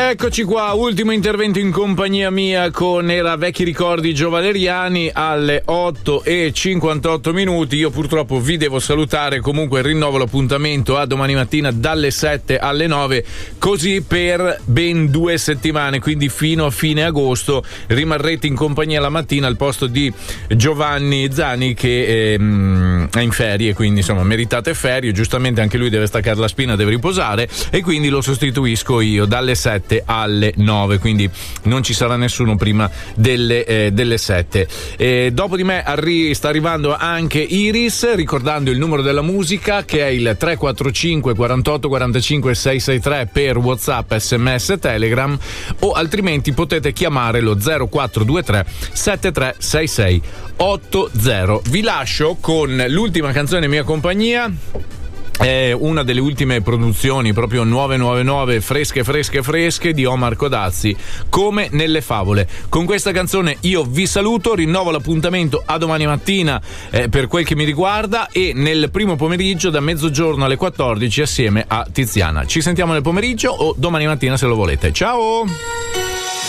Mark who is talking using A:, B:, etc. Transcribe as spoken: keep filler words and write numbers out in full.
A: Eccoci qua, ultimo intervento in compagnia mia con Era Vecchi Ricordi Gio Valeriani alle otto e cinquantotto minuti. Io purtroppo vi devo salutare, comunque rinnovo l'appuntamento a domani mattina dalle sette alle nove, così per ben due settimane, quindi fino a fine agosto rimarrete in compagnia la mattina al posto di Giovanni Zani che ehm, è in ferie, quindi insomma meritate ferie, giustamente anche lui deve staccare la spina, deve riposare e quindi lo sostituisco io dalle sette alle nove, quindi non ci sarà nessuno prima delle, eh, delle sette. E dopo di me arri- sta arrivando anche Iris, ricordando il numero della musica che è il tre quattro cinque quarantotto quarantacinque sei sei tre per WhatsApp, sms, Telegram, o altrimenti potete chiamare lo zero quattro due tre sette tre sei sei otto zero. Vi lascio con l'ultima canzone in mia compagnia. È una delle ultime produzioni proprio nuove nuove nuove, fresche fresche fresche di Omar Codazzi, Come nelle favole. Con questa canzone io vi saluto, rinnovo l'appuntamento a domani mattina eh, per quel che mi riguarda, e nel primo pomeriggio da mezzogiorno alle quattordici assieme a Tiziana. Ci sentiamo nel pomeriggio o domani mattina se lo volete. Ciao!